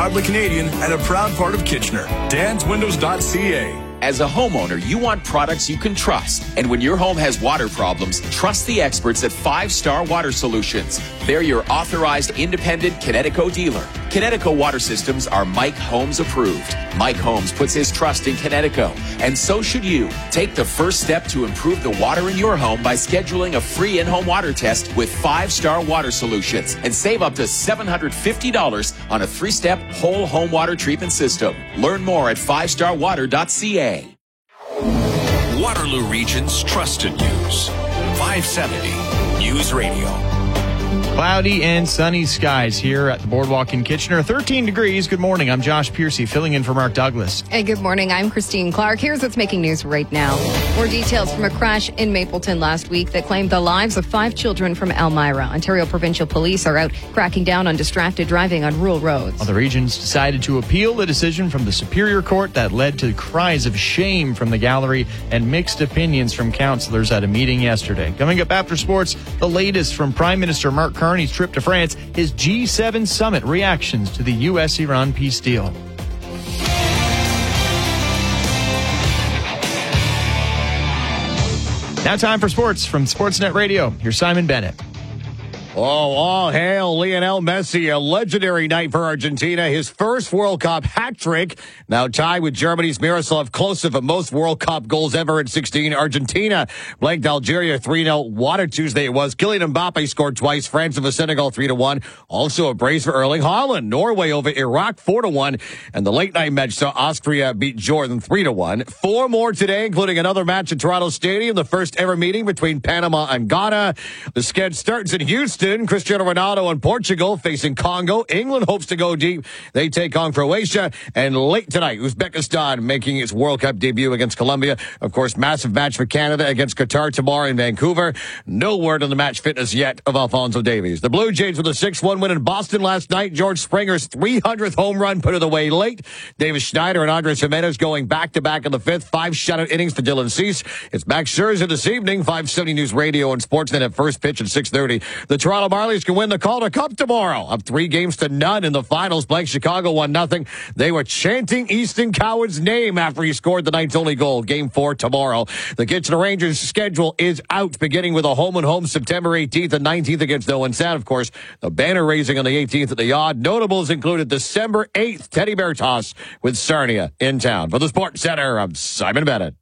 Proudly Canadian and a proud part of Kitchener. DansWindows.ca. As a homeowner, you want products you can trust. And when your home has water problems, trust the experts at 5 Star Water Solutions. They're your authorized independent Connecticut dealer. Connecticut water systems are Mike Holmes approved. Mike Holmes puts his trust in Connecticut, and so should you. Take the first step to improve the water in your home by scheduling a free in-home water test with 5 Star Water Solutions and save up to $750 on a 3-step whole home water treatment system. Learn more at 5starwater.ca. Waterloo Region's trusted news. 570 News Radio. Cloudy and sunny skies here at the Boardwalk in Kitchener. 13 degrees. Good morning. I'm Josh Piercy, filling in for Mark Douglas. Hey, good morning. I'm Christine Clark. Here's what's making news right now. More details from a crash in Mapleton last week that claimed the lives of 5 children from Elmira. Ontario Provincial Police are out cracking down on distracted driving on rural roads. Well, the region's decided to appeal the decision from the Superior Court that led to cries of shame from the gallery and mixed opinions from councillors at a meeting yesterday. Coming up after sports, the latest from Prime Minister Mark Carney's trip to France, his G7 summit reactions to the U.S.-Iran peace deal. Now time for sports from Sportsnet Radio. Here's Simon Bennett. Oh, all hail Lionel Messi, a legendary night for Argentina. His first World Cup hat trick, now tied with Germany's Miroslav Klose for most World Cup goals ever at 16. Argentina blanked Algeria 3-0. What a Tuesday it was. Kylian Mbappe scored twice. France over Senegal 3-1. Also a brace for Erling Haaland. Norway over Iraq 4-1. And the late night match saw Austria beat Jordan 3-1. 4 more today, including another match at Toronto Stadium, the first ever meeting between Panama and Ghana. The sked starts in Houston. Cristiano Ronaldo and Portugal facing Congo. England hopes to go deep. They take on Croatia. And late tonight, Uzbekistan making its World Cup debut against Colombia. Of course, massive match for Canada against Qatar tomorrow in Vancouver. No word on the match fitness yet of Alphonso Davies. The Blue Jays with a 6-1 win in Boston last night. George Springer's 300th home run put it away late. Davis Schneider and Andres Jimenez going back-to-back in the 5th. 5 shutout innings for Dylan Cease. It's Max Scherzer this evening. 570 News Radio and Sportsnet at first pitch at 6:30. The Toronto Marlies can win the Calder Cup tomorrow. Up 3-0 in the finals. Blank Chicago 1-0. They were chanting Easton Coward's name after he scored the night's only goal. Game 4 tomorrow. The Kitchener Rangers schedule is out, beginning with a home-and-home September 18th and 19th against Owen Sound. Of course, the banner raising on the 18th at the Yard. Notables included December 8th Teddy Bear Toss with Sarnia in town. For the Sports Center, I'm Simon Bennett.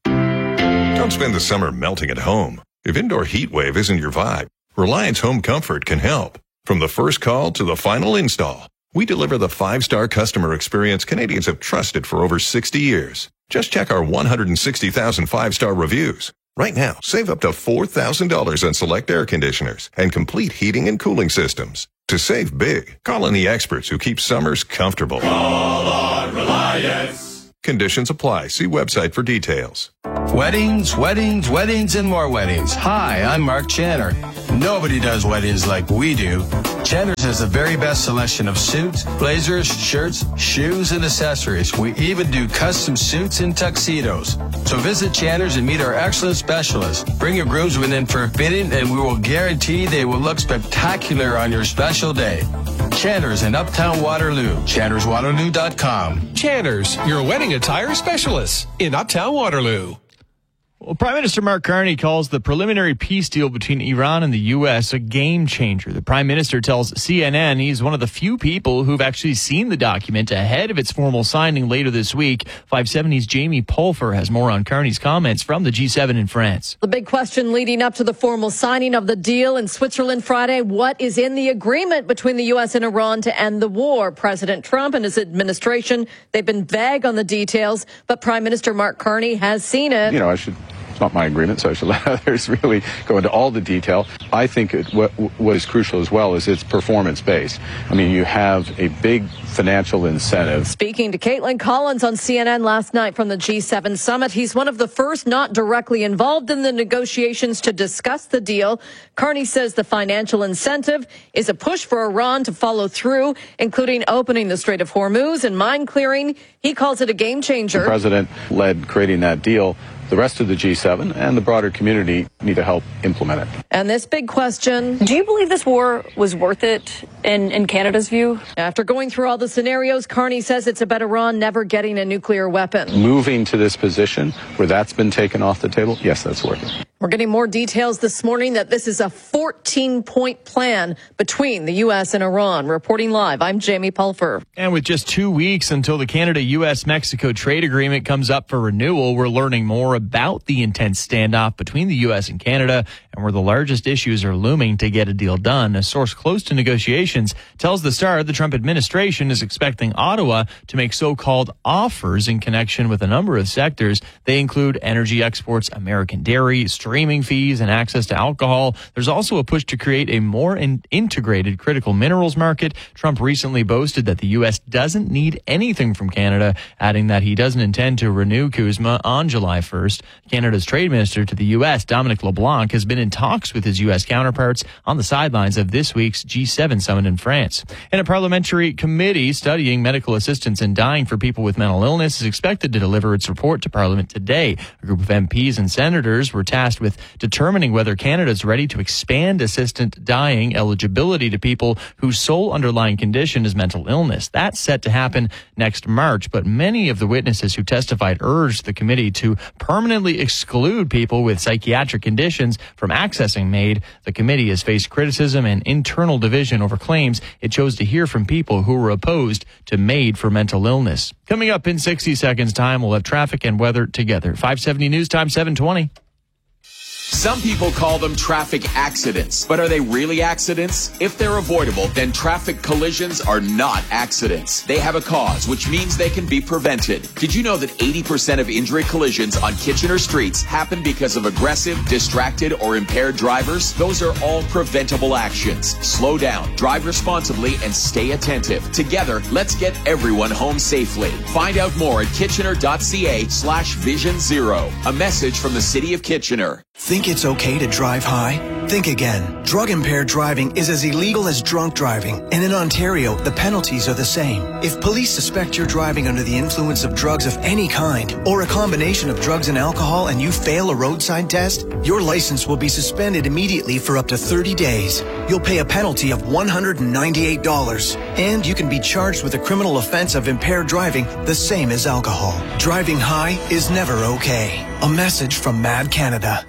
Don't spend the summer melting at home. If indoor heat wave isn't your vibe, Reliance Home Comfort can help. From the first call to the final install, we deliver the 5-star customer experience Canadians have trusted for over 60 years. Just check our 160,000 5-star reviews. Right now, save up to $4,000 on select air conditioners and complete heating and cooling systems. To save big, call on the experts who keep summers comfortable. Call on Reliance. Conditions apply. See website for details. Weddings, weddings, weddings, and more weddings. Hi, I'm Mark Channer. Nobody does weddings like we do. Channer's has the very best selection of suits, blazers, shirts, shoes, and accessories. We even do custom suits and tuxedos. So visit Channer's and meet our excellent specialists. Bring your groomsmen in for a fitting, and we will guarantee they will look spectacular on your special day. Channer's in Uptown Waterloo. ChannersWaterloo.com. Channer's, your wedding attire specialist in Uptown Waterloo. Well, Prime Minister Mark Carney calls the preliminary peace deal between Iran and the U.S. a game changer. The Prime Minister tells CNN he's one of the few people who've actually seen the document ahead of its formal signing later this week. 570's Jamie Pulfer has more on Carney's comments from the G7 in France. The big question leading up to the formal signing of the deal in Switzerland Friday, what is in the agreement between the U.S. and Iran to end the war? President Trump and his administration, they've been vague on the details, but Prime Minister Mark Carney has seen it. It's not my agreement, so I should let others really go into all the detail. I think what is crucial as well is it's performance-based. I mean, you have a big financial incentive. Speaking to Caitlin Collins on CNN last night from the G7 summit, he's one of the first not directly involved in the negotiations to discuss the deal. Carney says the financial incentive is a push for Iran to follow through, including opening the Strait of Hormuz and mine clearing. He calls it a game changer. The president led creating that deal the rest of the G7 and the broader community need to help implement it. And this big question, do you believe this war was worth it in Canada's view? After going through all the scenarios, Carney says it's about Iran never getting a nuclear weapon. Moving to this position where that's been taken off the table, yes, that's worth it. We're getting more details this morning that this is a 14-point plan between the U.S. and Iran. Reporting live, I'm Jamie Pulfer. And with just 2 weeks until the Canada-U.S.-Mexico trade agreement comes up for renewal, we're learning more about the intense standoff between the U.S. and Canada and where the largest issues are looming to get a deal done. A source close to negotiations tells the Star the Trump administration is expecting Ottawa to make so-called offers in connection with a number of sectors. They include energy exports, American dairy, streaming fees, and access to alcohol. There's also a push to create a more integrated critical minerals market. Trump recently boasted that the U.S. doesn't need anything from Canada, adding that he doesn't intend to renew CUSMA on July 1st. Canada's trade minister to the U.S., Dominic LeBlanc, has been in talks with his U.S. counterparts on the sidelines of this week's G7 summit in France. And a parliamentary committee studying medical assistance in dying for people with mental illness is expected to deliver its report to Parliament today. A group of MPs and senators were tasked with determining whether Canada is ready to expand assisted dying eligibility to people whose sole underlying condition is mental illness. That's set to happen next March, but many of the witnesses who testified urged the committee to permanently exclude people with psychiatric conditions from accessing MAID. The committee has faced criticism and internal division over claims it chose to hear from people who were opposed to MAID for mental illness. Coming up in 60 seconds time, we'll have traffic and weather together. 570 News Time, 720. Some people call them traffic accidents, but are they really accidents? If they're avoidable, then traffic collisions are not accidents. They have a cause, which means they can be prevented. Did you know that 80% of injury collisions on Kitchener streets happen because of aggressive, distracted, or impaired drivers? Those are all preventable actions. Slow down, drive responsibly, and stay attentive. Together, let's get everyone home safely. Find out more at kitchener.ca/Vision Zero. A message from the City of Kitchener. Think it's okay to drive high? Think again. Drug-impaired driving is as illegal as drunk driving, and in Ontario, the penalties are the same. If police suspect you're driving under the influence of drugs of any kind, or a combination of drugs and alcohol, and you fail a roadside test, your license will be suspended immediately for up to 30 days. You'll pay a penalty of $198, and you can be charged with a criminal offense of impaired driving, the same as alcohol. Driving high is never okay. A message from Mad Canada.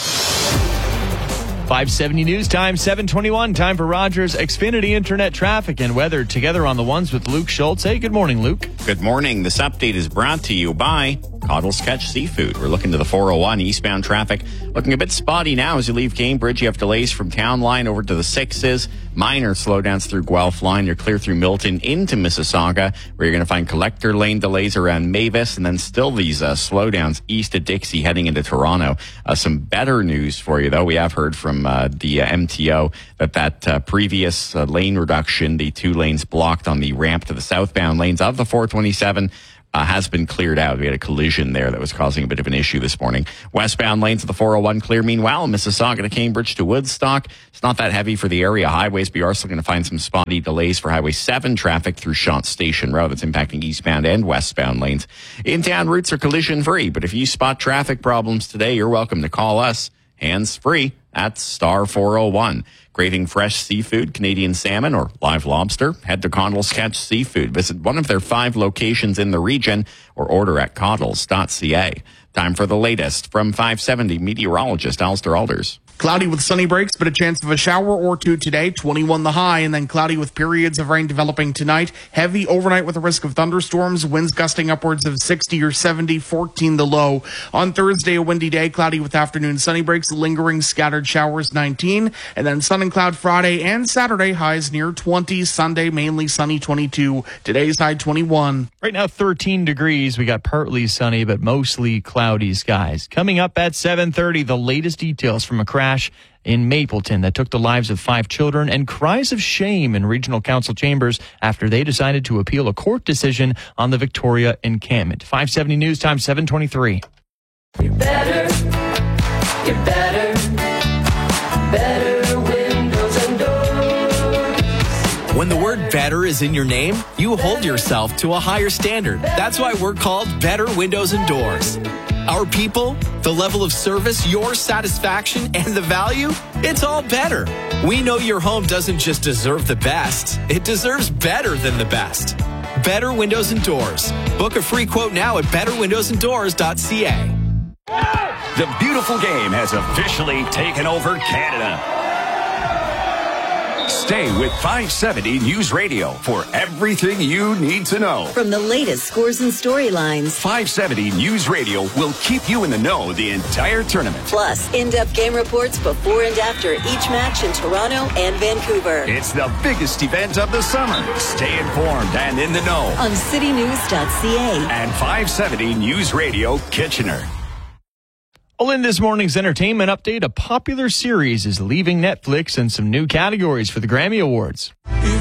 570 News Time, 721. Time for Rogers Xfinity Internet traffic and weather together on the ones with Luke Schultz. Hey, good morning, Luke. Good morning. This update is brought to you by Cottle's Catch Seafood. We're looking to the 401 eastbound traffic. Looking a bit spotty now as you leave Cambridge. You have delays from Town Line over to the 6s. Minor slowdowns through Guelph Line. You're clear through Milton into Mississauga, where you're going to find Collector Lane delays around Mavis, and then still these slowdowns east of Dixie heading into Toronto. Some better news for you, though. We have heard from the MTO that previous lane reduction, the 2 lanes blocked on the ramp to the southbound lanes of the 427, has been cleared out. We had a collision there that was causing a bit of an issue this morning. Westbound lanes of the 401 clear. Meanwhile, Mississauga to Cambridge to Woodstock, it's not that heavy for the area highways, but you're also going to find some spotty delays for Highway 7 traffic through Shant Station Road. That's impacting eastbound and westbound lanes. In-town routes are collision-free, but if you spot traffic problems today, you're welcome to call us hands-free at Star 401. Craving fresh seafood, Canadian salmon, or live lobster? Head to Cottle's Catch Seafood. Visit one of their 5 locations in the region or order at cottles.ca. Time for the latest from 570 meteorologist Alistair Alders. Cloudy with sunny breaks, but a chance of a shower or two today, 21 the high, and then cloudy with periods of rain developing tonight. Heavy overnight with a risk of thunderstorms, winds gusting upwards of 60 or 70, 14 the low. On Thursday, a windy day, cloudy with afternoon sunny breaks, lingering scattered showers, 19, and then sun and cloud Friday and Saturday, highs near 20, Sunday mainly sunny, 22, today's high 21. Right now, 13 degrees. We got partly sunny, but mostly cloudy skies. Coming up at 7:30, the latest details from a crash in Mapleton that took the lives of 5 children and cries of shame in regional council chambers after they decided to appeal a court decision on the Victoria encampment. 570 News Time, 723. You're better windows and doors. When the word better is in your name, you hold yourself to a higher standard. That's why we're called Better Windows and Doors. Our people, the level of service, your satisfaction, and the value, it's all better. We know your home doesn't just deserve the best, it deserves better than the best. Better Windows and Doors. Book a free quote now at betterwindowsanddoors.ca. The beautiful game has officially taken over Canada. Stay with 570 News Radio for everything you need to know. From the latest scores and storylines, 570 News Radio will keep you in the know the entire tournament. Plus, in-depth game reports before and after each match in Toronto and Vancouver. It's the biggest event of the summer. Stay informed and in the know on citynews.ca and 570 News Radio Kitchener. Well, in this morning's entertainment update, a popular series is leaving Netflix and some new categories for the Grammy Awards.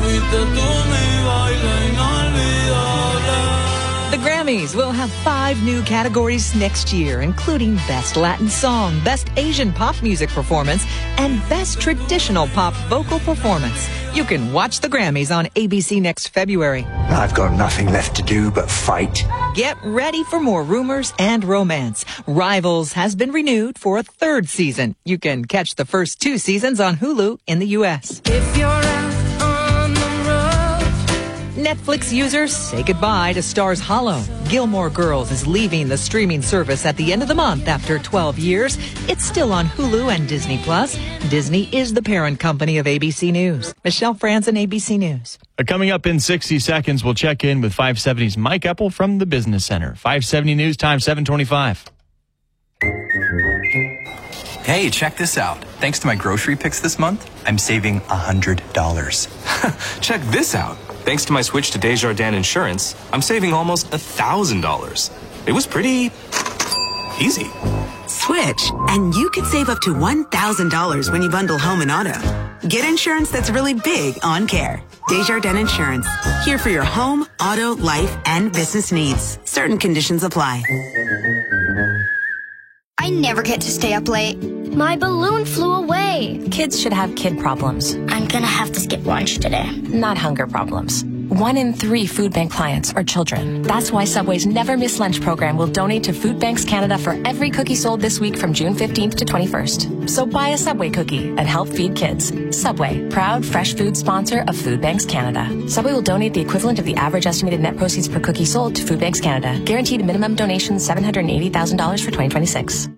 The Grammys will have 5 new categories next year, including Best Latin Song, Best Asian Pop Music Performance, and Best Traditional Pop Vocal Performance. You can watch the Grammys on ABC next February. I've got nothing left to do but fight. Get ready for more rumors and romance. Rivals has been renewed for a 3rd season. You can catch the first 2 seasons on Hulu in the U.S. If you're out on the road. Netflix users say goodbye to Starz Hollow. Gilmore Girls is leaving the streaming service at the end of the month after 12 years. It's still on Hulu and Disney+. Disney is the parent company of ABC News. Michelle Franzen, ABC News. Coming up in 60 seconds, we'll check in with 570's Mike Epple from the Business Center. 570 News Time, 7:25. Hey, check this out. Thanks to my grocery picks this month, I'm saving $100. Check this out. Thanks to my switch to Desjardins Insurance, I'm saving almost $1,000. It was pretty easy. Switch, and you could save up to $1,000 when you bundle home and auto. Get insurance that's really big on care. Desjardins Insurance. Here for your home, auto, life, and business needs. Certain conditions apply. I never get to stay up late. My balloon flew away. Kids should have kid problems. I'm gonna have to skip lunch today. Not hunger problems. 1 in 3 food bank clients are children. That's why Subway's Never Miss Lunch program will donate to Food Banks Canada for every cookie sold this week from June 15th to 21st. So buy a Subway cookie and help feed kids. Subway, proud fresh food sponsor of Food Banks Canada. Subway will donate the equivalent of the average estimated net proceeds per cookie sold to Food Banks Canada. Guaranteed minimum donation $780,000 for 2026.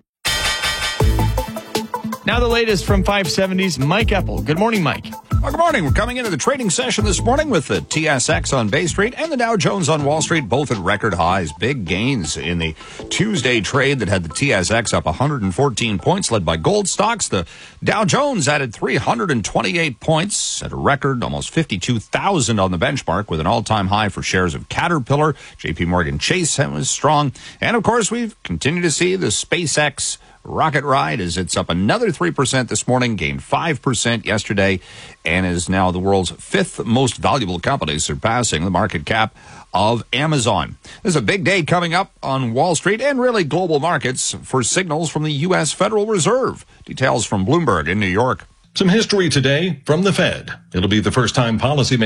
Now the latest from 570's Mike Epple. Good morning, Mike. Well, good morning. We're coming into the trading session this morning with the TSX on Bay Street and the Dow Jones on Wall Street, both at record highs. Big gains in the Tuesday trade that had the TSX up 114 points, led by gold stocks. The Dow Jones added 328 points at a record, almost 52,000 on the benchmark, with an all-time high for shares of Caterpillar. JP Morgan Chase was strong. And, of course, we've continued to see the SpaceX rocket ride as it's up another 3% this morning, gained 5% yesterday, and is now the world's 5th most valuable company, surpassing the market cap of Amazon. There's a big day coming up on Wall Street and really global markets for signals from the U.S. Federal Reserve. Details from Bloomberg in New York. Some history today from the Fed. It'll be the first time policymakers